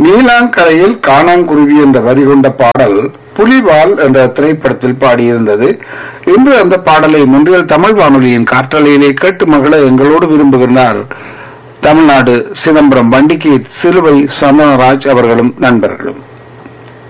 நீலாங்கரையில் காணாங்குருவி என்ற வரி கொண்ட பாடல் புலிவால் என்ற திரைப்படத்தில் பாடியிருந்தது. இன்று அந்த பாடலை முன்றியல் தமிழ் வானொலியின் காற்றலையிலே கேட்டு மகள எங்களோடு விரும்புகிறார் தமிழ்நாடு சிதம்பரம் வண்டிக்கு சிலுவை சமணராஜ் அவர்களும் நண்பர்களும்.